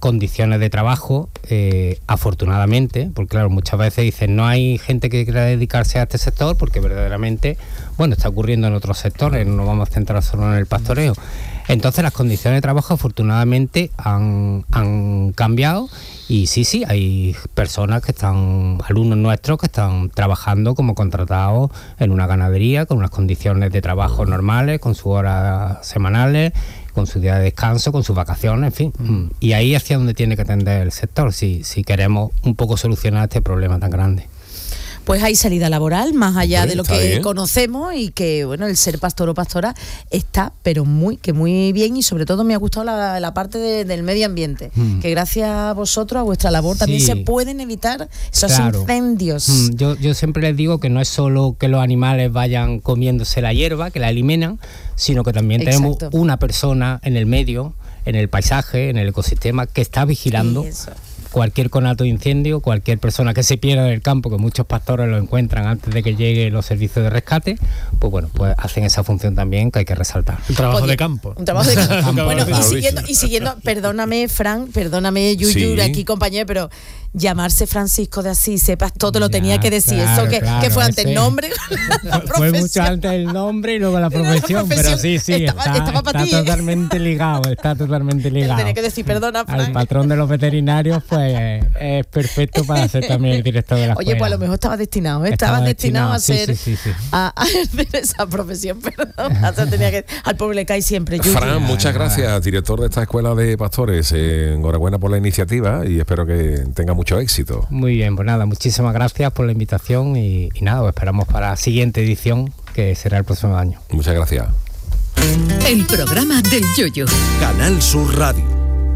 condiciones de trabajo, afortunadamente, porque claro, muchas veces dicen no hay gente que quiera dedicarse a este sector, porque verdaderamente, bueno, está ocurriendo en otros sectores, no nos vamos a centrar solo en el pastoreo. Entonces las condiciones de trabajo afortunadamente han cambiado y sí, hay personas que están, alumnos nuestros que están trabajando como contratados en una ganadería con unas condiciones de trabajo normales, con sus horas semanales, con su día de descanso, con sus vacaciones, en fin. Y ahí hacia donde tiene que tender el sector si queremos un poco solucionar este problema tan grande. Pues hay salida laboral, más allá de lo que conocemos, y que, bueno, el ser pastor o pastora está, pero muy bien, y sobre todo me ha gustado la parte del medio ambiente, que gracias a vosotros, a vuestra labor, también se pueden evitar esos incendios. Yo siempre les digo que no es solo que los animales vayan comiéndose la hierba, que la eliminan, sino que también tenemos una persona en el medio, en el paisaje, en el ecosistema, que está vigilando cualquier conato de incendio, cualquier persona que se pierda en el campo, que muchos pastores lo encuentran antes de que lleguen los servicios de rescate, pues bueno, pues hacen esa función también que hay que resaltar. Un trabajo de campo. Un trabajo de campo. Bueno, y siguiendo, perdóname, Fran, perdóname, Yuyu, aquí compañero, pero llamarse Francisco de Asís, sepas todo, lo tenía que decir. Claro, eso que fue antes el nombre. Fue mucho antes el nombre y luego la profesión, pero sí, está totalmente ligado, Tenía que decir, perdona, Fran. Al patrón de los veterinarios, pues es perfecto para ser también el director de la escuela. Oye, pues a lo mejor estaba destinado, Estabas destinado a ser a hacer esa profesión, perdón. Al pobre le cae siempre. Fran, muchas gracias, director de esta escuela de pastores. Enhorabuena por la iniciativa y espero que tenga mucho éxito. Muy bien, pues nada, muchísimas gracias por la invitación y nada, os esperamos para la siguiente edición, que será el próximo año. Muchas gracias. El programa del Yoyo. Canal Sur Radio.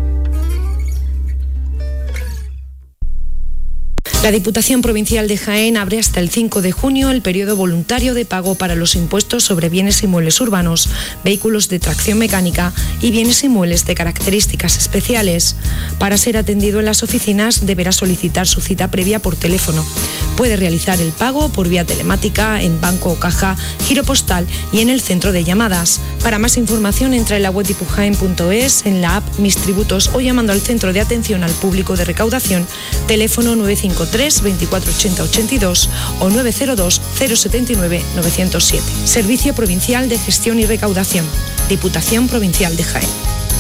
La Diputación Provincial de Jaén abre hasta el 5 de junio el periodo voluntario de pago para los impuestos sobre bienes inmuebles urbanos, vehículos de tracción mecánica y bienes inmuebles de características especiales. Para ser atendido en las oficinas deberá solicitar su cita previa por teléfono. Puede realizar el pago por vía telemática, en banco o caja, giro postal y en el centro de llamadas. Para más información entra en la web dipujaen.es, en la app Mis Tributos o llamando al Centro de Atención al Público de Recaudación, teléfono 953 24 80 82 o 902 079 907. Servicio Provincial de Gestión y Recaudación. Diputación Provincial de Jaén.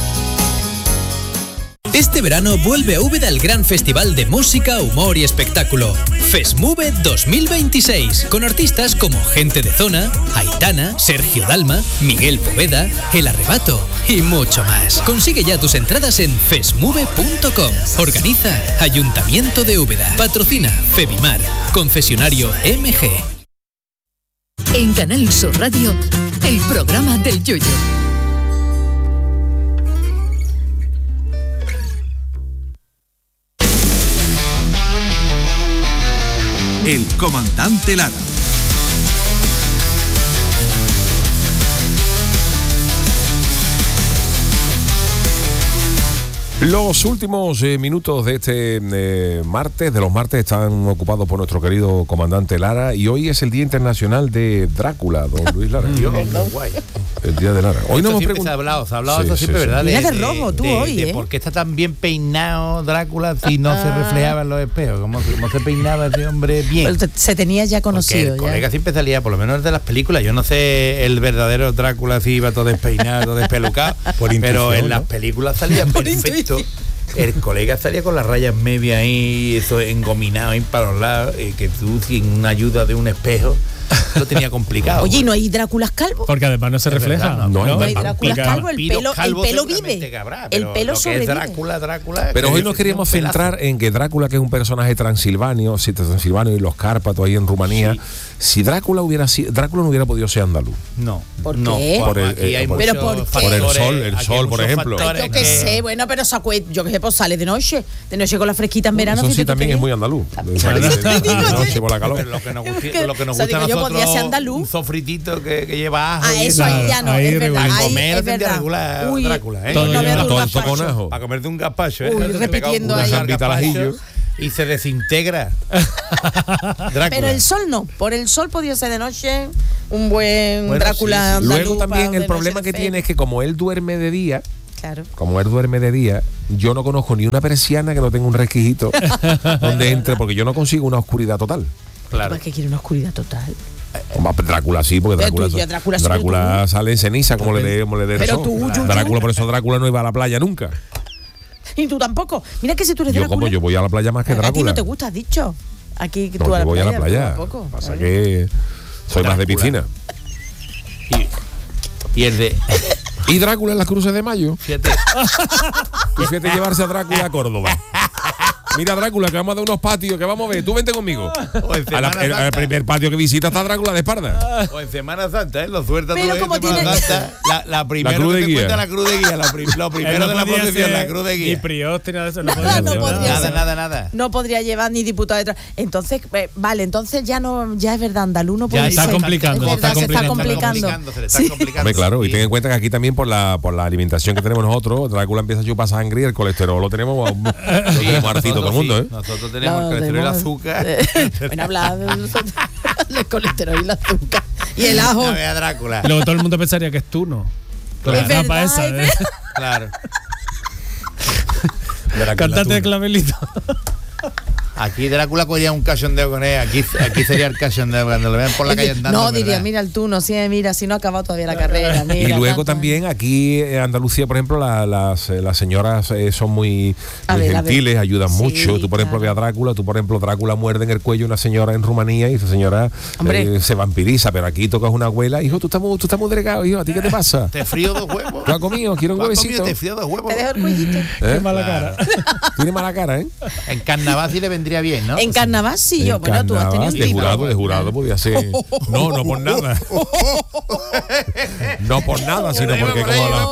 Este verano vuelve a Úbeda el gran festival de música, humor y espectáculo. FESMUVE 2026, con artistas como Gente de Zona, Aitana, Sergio Dalma, Miguel Poveda, El Arrebato y mucho más. Consigue ya tus entradas en fesmuve.com. Organiza Ayuntamiento de Úbeda. Patrocina Febimar. Concesionario MG. En Canal Sur Radio, el programa del Yoyo. El comandante Lara. Los últimos minutos de este martes, de los martes, están ocupados por nuestro querido comandante Lara, y hoy es el Día Internacional de Drácula, don Luis Lara. El Día de Lara. Hoy no hemos preguntado. Se ha hablado eso siempre, ¿verdad? Viene de rojo, tú hoy, ¿por qué está tan bien peinado Drácula si no se reflejaba en los espejos? ¿Cómo se peinaba ese hombre bien? Pero se tenía ya conocido. Porque el colega siempre salía, por lo menos de las películas. Yo no sé el verdadero Drácula si iba todo despeinado, todo despelucado, pero en las películas salía perfecto. El colega salía con las rayas medias ahí, eso engominado ahí para los lados, que tú sin una ayuda de un espejo lo tenía complicado. Oye, ¿y no hay Dráculas calvos? Porque además no se refleja. No hay Dráculas calvos, el pelo vive. El pelo sobrevive. Drácula. Pero hoy nos queríamos centrar en que Drácula, que es un personaje transilvanio y los Cárpatos ahí en Rumanía, si Drácula no hubiera podido ser andaluz. No. ¿Por qué? Por el sol, por ejemplo. Yo qué sé, bueno, pero yo qué sé, pues sale de noche con la fresquita en verano. Eso sí también es muy andaluz. De noche por la calor. Lo que nos gusta a nosotros, un sofritito que lleva ajo. Eso ahí ya no, es verdad. Comer de Drácula, Todo para comer de un gazpacho, repitiendo ahí. Y se desintegra. Pero el sol no. Por el sol podía ser de noche un buen Drácula andaluz. Luego también el problema que tiene es que como él duerme de día, Claro. Como él duerme de día, yo no conozco ni una persiana que no tenga un resquijito donde entre, porque yo no consigo una oscuridad total. Claro. ¿Para qué quiere una oscuridad total? Drácula sí, porque Drácula sale en ceniza, como le dé Pero tú, Drácula, por eso Drácula no iba a la playa nunca. Y tú tampoco. Mira que si tú eres Drácula. Como yo voy a la playa más que Drácula. A ti no te gusta, has dicho. Aquí no, tú yo voy a la playa. Pasa que soy más de piscina. Y el de... ¿Y Drácula en las cruces de mayo? Fíjate. Y fíjate llevarse a Drácula a Córdoba. Mira, Drácula, que vamos a dar unos patios, que vamos a ver. Tú vente conmigo. Al primer patio que visita está Drácula de espalda. O en Semana Santa, los sueltas tú en Semana Santa. La primera cruz de guía. La cruz de guía. Lo primero de la procesión, la cruz de guía. Ni priostre, nada de eso. Nada. No podría llevar ni diputado detrás. Entonces, vale, entonces ya es verdad, andaluz no puede ser. Ya está complicando. Se está complicando. Hombre, claro, y ten en cuenta que aquí también por la alimentación que tenemos nosotros, Drácula empieza a chupar sangre y el colesterol lo tenemos hartito todo el mundo, ¿eh? Nosotros tenemos el colesterol y el azúcar. Bueno, hablar del colesterol y el azúcar. Y el ajo. No vea Drácula. Luego todo el mundo pensaría que es Tuno. Es verdad, Claro. Cantante de clavelito. Aquí Drácula cogería un cachondeo con él. Aquí sería el cachondeo cuando lo vean por la calle andando. No, diría, mira el Tuno, sí, mira, si no ha acabado todavía la carrera. Mira, y luego también aquí en Andalucía, por ejemplo, las señoras son muy gentiles, ayudan mucho. Tú, por ejemplo, ve a Drácula, Drácula muerde en el cuello a una señora en Rumanía y esa señora se vampiriza, pero aquí tocas una abuela, hijo, tú estás muy delgado, hijo, ¿a ti qué te pasa? Te frío 2 huevos. ¿Tú has comido? ¿Quiero un huevecito? Te frío 2 huevos. Te dejo el cuellito. Qué mala cara. Tiene mala cara, ¿eh? En carnaval sí le vendría bien, ¿no? En carnaval sí, yo, bueno, tú has tenido de jurado podía ser. No por nada. No por nada, sino porque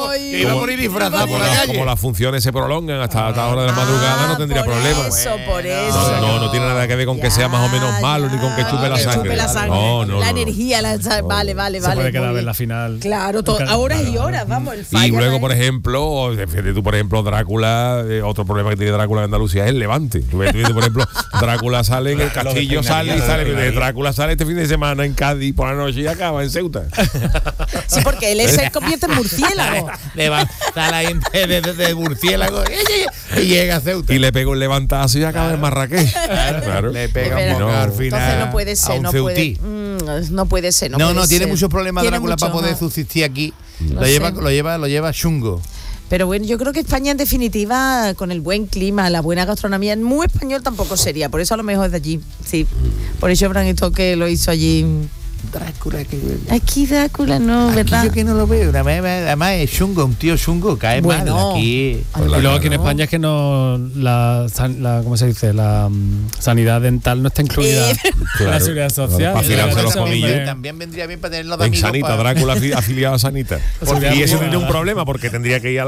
como las funciones se prolongan hasta la hora de la madrugada, no tendría problemas. Por eso. No tiene nada que ver con que sea más o menos malo ni con que chupe la sangre. No. La energía, vale. Se puede quedar en la final. Claro, horas y horas, vamos, el fallo. Y luego, por ejemplo, Drácula, otro problema que tiene Drácula en Andalucía es el levante. Tú ves, por ejemplo, Drácula sale en el Castillo, sale. Drácula sale este fin de semana en Cádiz por la noche y acaba en Ceuta. Sí, porque él se convierte en murciélago. Levanta la gente de murciélago y llega a Ceuta. Y le pega un levantazo y acaba en Marrakech. Claro. Le pega un poco al final. Entonces no puede ser, no puede ser. No, tiene muchos problemas Drácula para poder subsistir aquí. Lo lleva chungo. Pero bueno, yo creo que España en definitiva, con el buen clima, la buena gastronomía, muy español tampoco sería, por eso a lo mejor es de allí, sí. Por eso Bran Stoker lo hizo allí. Drácula, aquí Drácula no, ¿verdad? Yo que no lo veo, además es chungo, un tío chungo, cae mal aquí. Y luego aquí en España es que no ¿cómo se dice? La sanidad dental no está incluida en la seguridad social. Para afilarse los colillos. También vendría bien para tenerlo de en Sanita, Drácula afiliado a Sanita. Y eso tiene un problema porque tendría que ir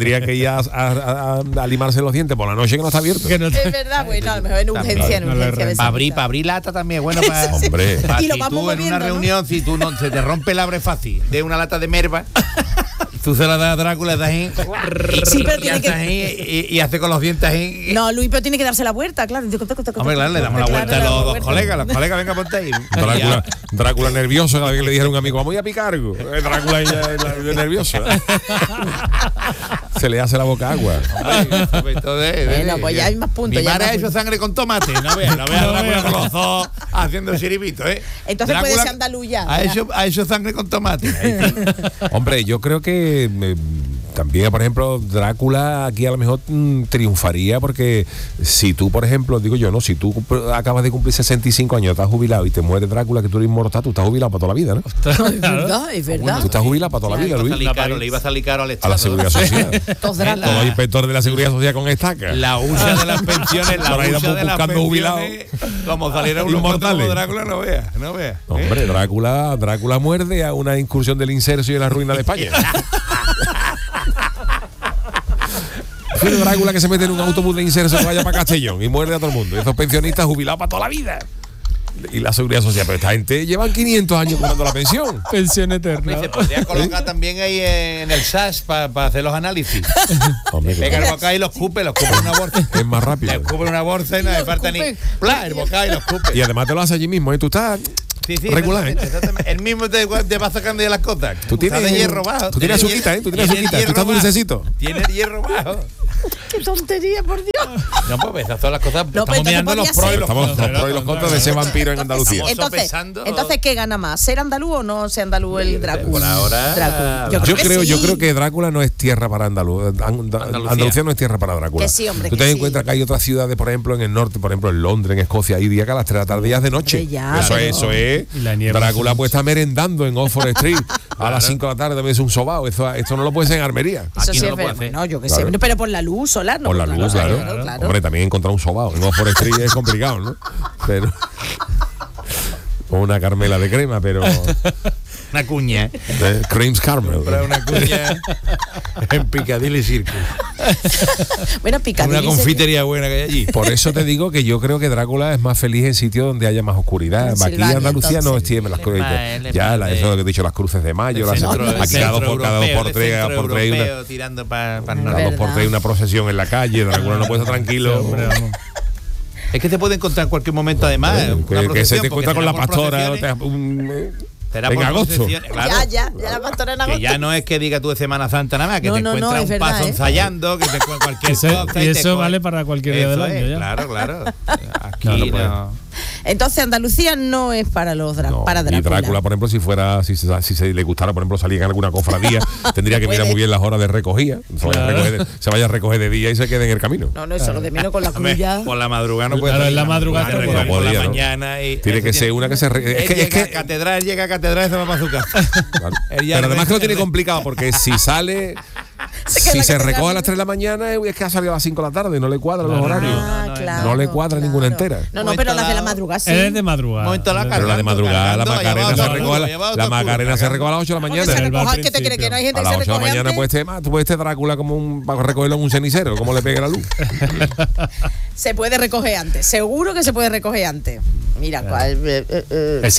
a limarse los dientes por la noche que no está abierto. Es verdad, bueno, a lo mejor en urgencia. Para abrir lata también, bueno, para hombre. Y lo vamos moviendo. Reunión, si tú no se te rompe el abre fácil de una lata de merva, tú se la das a Drácula, das ahí, sí, pero tiene y hace con los dientes ahí. No, Luis, pero tiene que darse la vuelta, claro. Hombre, claro, le damos la vuelta a los dos colegas. Los colegas, venga, ponte ahí. Drácula nervioso, cada vez que le dijeron a un amigo, vamos a ir a picar algo. Drácula nervioso. Se le hace la boca agua. Bueno, pues ya hay más puntos. Mi madre ha hecho sangre con tomate. No veas Drácula con los dos haciendo chiribito, ¿eh? Entonces puede ser andaluz ya. Ha hecho sangre con tomate. Hombre, yo creo que también, por ejemplo, Drácula aquí a lo mejor triunfaría porque si tú, por ejemplo, digo yo, no, si tú acabas de cumplir 65 años, estás jubilado y te muere Drácula, que tú eres inmortal, tú estás jubilado para toda la vida, ¿no? Es verdad. Tú estás jubilado para toda la vida, Luis. Le iba a salir caro al Estado. A la seguridad social. Todo el inspector de la seguridad social con estaca. La hucha de las pensiones, buscando jubilados. Como saliera un inmortal, Drácula, no vea. Hombre, Drácula muerde a una incursión del inserso y de la ruina de España. Fue Drácula que se mete en un autobús de inserso que vaya para Castellón y muerde a todo el mundo. Y esos pensionistas jubilados para toda la vida. Y la seguridad social, pero esta gente llevan 500 años cobrando la pensión. Pensión eterna. Se podría colocar también ahí en el SAS para hacer los análisis. Pega el bocado y los escupe en una bolsa. Es más rápido. Le escupe en una bolsa y no le falta ni. ¡Pla! El bocado y los escupe. Y además te lo hace allí mismo. ¿Eh? Tú estás. Sí, regular, exactamente. El mismo te va sacando de las cosas. Tú tienes de hierro bajo. Tú tienes azuquita, ¿eh? Tú tienes azuquita. Tú estás dulcecito. Tienes hierro bajo. ¡Qué tontería, por Dios! No, pues esas son las cosas. No, estamos mirando los pros y los Estamos los pros y los contras de ese vampiro en Andalucía. Entonces, ¿qué gana más? ¿Ser andaluz o no ser andaluz el Drácula? Por ahora. Yo creo que Drácula no es tierra para Andaluz. Andalucía no es tierra para Drácula. Que sí, hombre. Tú te das cuenta que hay otras ciudades, por ejemplo, en el norte, por ejemplo, en Londres, en Escocia, hay días que a las 3 de la tarde ya es de noche. Eso es. Drácula puede estar merendando en Oxford Street a las 5 de la tarde, también es un sobao. Esto no lo puede ser en Armería. Aquí no lo puede hacer. No, yo qué sé. Pero por la luz solar, ¿no? Por la luz, claro. Hombre, también encontrar un sobao en Oxford Street es complicado, ¿no? Pero o una Carmela de crema, pero una cuña. Creams Carmel. Una cuña en Piccadilly Circus. Bueno, Piccadilly. Una confitería buena que hay allí. Por eso te digo que yo creo que Drácula es más feliz en sitios donde haya más oscuridad. Aquí en Andalucía no tiene las cruces. Ya, eso lo que he dicho, las cruces de mayo. Aquí cada dos por tres tirando para una procesión en la calle. Drácula no puede estar tranquilo. Es que te puede encontrar en cualquier momento, además. Que se te encuentra con la pastora. En agosto. Claro, ya la pastora en agosto. Que ya no es que diga tú de Semana Santa nada más, que te encuentras un paso ensayando, que te encuentras cualquier cosa. Y eso vale para cualquier día del año. Claro. Aquí no. Entonces Andalucía no es para los para Drácula. Y Drácula, por ejemplo, si se le gustara, por ejemplo, salir en alguna cofradía, tendría que mirar muy bien las horas de recogida. Se vaya a recoger de día y se quede en el camino. No, eso lo de menos con la cruz ya. Por la madrugada no puede. Claro, en la madrugada por la mañana. Tiene que ser una que se es que catedral llega a catedral y se va para su casa. Pero además que lo tiene complicado porque si sale. Si se recoge a las 3 de la mañana es que ha salido a las 5 de la tarde y no le cuadran los horarios. No le cuadra ninguna entera. No, pero las de la madrugada sí. Es de madrugada. Pero la de madrugada, la Macarena se recoge a las 8 de la mañana. ¿Qué te crees que no hay gente a que se las 8 de la mañana tú puedes tener Drácula para recogerlo en un cenicero, como le pegue la luz. Se puede recoger antes, seguro que se puede recoger antes. Mira, el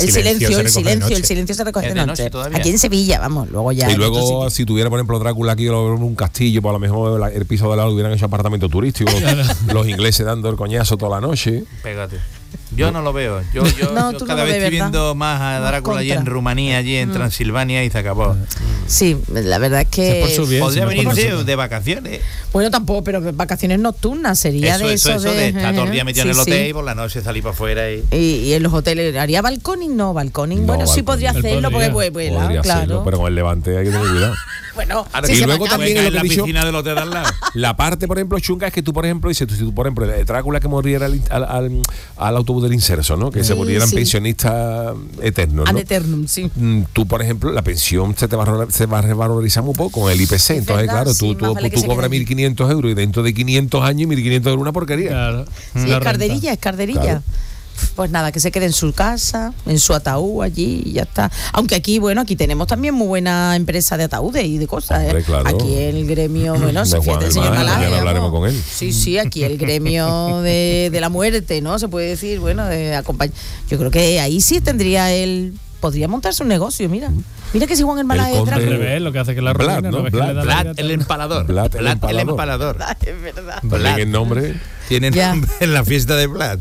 silencio se recoge de noche. Aquí en Sevilla, vamos, luego ya. Y luego, si tuviera, por ejemplo, Drácula aquí un castillo, pues a lo mejor el piso de al lado hubieran hecho apartamento turístico, los ingleses dando el coñazo toda la noche. Pégate. Yo no lo veo. Yo cada vez estoy viendo más a Drácula allí en Rumanía, allí en Transilvania y se acabó. Sí, la verdad es que podría venirse de vacaciones. Bueno, tampoco, pero vacaciones nocturnas sería eso de estar todo el día metido en el hotel y por la noche salir para afuera. Y en los hoteles, ¿haría balconing? No, balconing. Bueno, sí podría hacerlo porque vuela, claro. Pero con el levante hay que tener cuidado. Bueno, y luego también en la piscina del hotel al lado. La parte, por ejemplo, chunga es que tú, por ejemplo, dices, si tú, por ejemplo, Drácula que moriera al autobús del inserso, ¿no? Que se volvieran pensionistas eternos, ¿no? Ad eternum, sí. Tú, por ejemplo, la pensión se va a revalorizar muy poco con el IPC. Entonces, claro, tú cobras 1.500 euros y dentro de 500 años 1.500 euros una porquería. Claro. Sí, es carderilla. Claro. Pues nada, que se quede en su casa, en su ataúd allí y ya está. Aunque aquí, bueno, aquí tenemos también muy buena empresa de ataúdes y de cosas. Hombre, claro. Aquí el gremio, bueno, se fíjate el señor Malaje. Ya hablaremos con él. Sí, aquí el gremio de la muerte, ¿no? Se puede decir, bueno, de acompañar. Yo creo que ahí sí tendría él. Podría montarse un negocio, mira. Mira que si Juan el Malaje al revés, lo que hace que la Vlad, ruina, Vlad el empalador. Vlad el empalador. Es verdad. También el nombre. Tiene nombre en la fiesta de Vlad.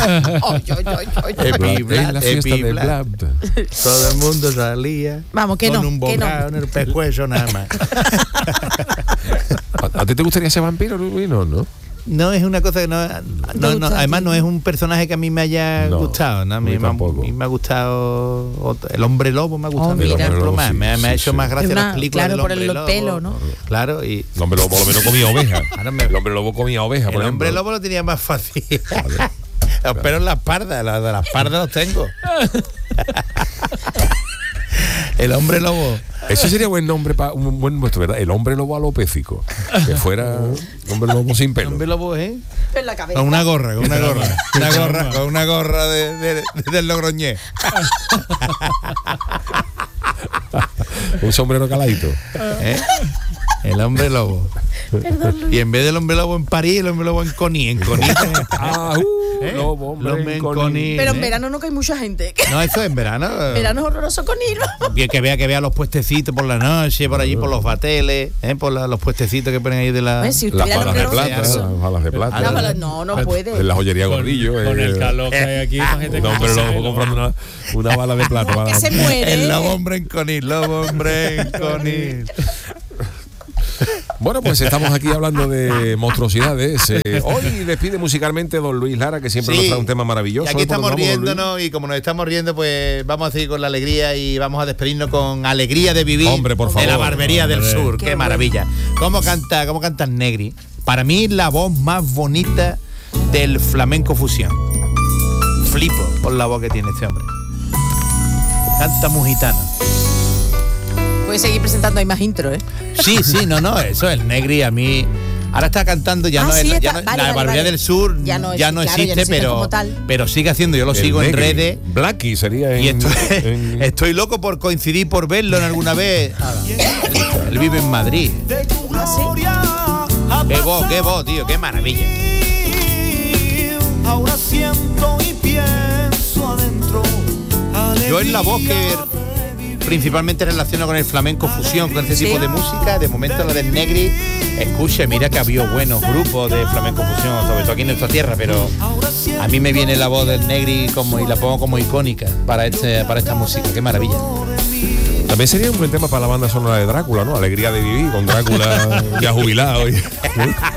En la fiesta de Vlad. Todo el mundo salía. Vamos, que con un bocado en el pescuezo nada más. ¿A ti te gustaría ser vampiro, Luis? No. No es una cosa que no, además no es un personaje que a mí me haya gustado, ¿no? A mí me ha gustado el hombre lobo, me ha gustado más. Me ha hecho más gracia las películas del hombre lobo. Pelo, ¿no? Claro, y el hombre lobo por lo menos comía oveja. El hombre lobo comía oveja, por ejemplo. El hombre lobo lo tenía más fácil. Los pelos en las pardas, de las pardas los tengo. El hombre lobo. Eso sería buen nombre para un buen puesto, ¿verdad? El hombre lobo alopécico. Que fuera un hombre lobo sin pelo. El hombre lobo es en la cabeza. Con una gorra. Con una gorra del Logroñé. Un sombrero caladito. El hombre lobo. Perdón, Luis. Y en vez del hombre lobo en París, el hombre lobo en Conil. En Conil. Lobo, hombre, Conil. Pero en verano no, que hay mucha gente. No, eso es en verano. Verano es horroroso Conil. Bien, que vea los puestecitos por la noche, por allí, por los bateles, por los puestecitos que ponen ahí de la... Si las balas de plata, las balas de plata. No puede. En la joyería Gordillo. Con el calor que hay aquí, la gente pero luego comprando una bala de plata. Que se muere. El lobo hombre en Conil, lobo hombre en Conil. Bueno, pues estamos aquí hablando de monstruosidades. Hoy despide musicalmente don Luis Lara, que siempre nos trae un tema maravilloso. Y aquí estamos riéndonos, y como nos estamos riendo, pues vamos a seguir con la alegría y vamos a despedirnos con Alegría de Vivir. Hombre, por favor. De la Barbería del Sur. Qué maravilla. ¿Cómo canta Negri? Para mí, la voz más bonita del flamenco fusión. Flipo por la voz que tiene este hombre. Canta muy gitano. Puedes seguir presentando, hay más intro, ¿eh? Sí, no, eso es el Negri a mí. Ahora está cantando, la Barbería del Sur ya no existe, pero sigue haciendo, yo lo sigo Negri. En redes. Blackie sería y estoy loco por coincidir, por verlo en alguna vez. Él vive en Madrid. Qué voz, tío, qué maravilla. Ahora siento y pienso adentro. Yo en la voz que principalmente relaciono con el flamenco fusión, con este tipo de música. De momento la del Negri, escucha, mira que había buenos grupos de flamenco fusión, sobre todo aquí en nuestra tierra, pero a mí me viene la voz del Negri y la pongo como icónica para esta música. Qué maravilla. También sería un buen tema para la banda sonora de Drácula, ¿no? Alegría de Vivir, con Drácula ya jubilado.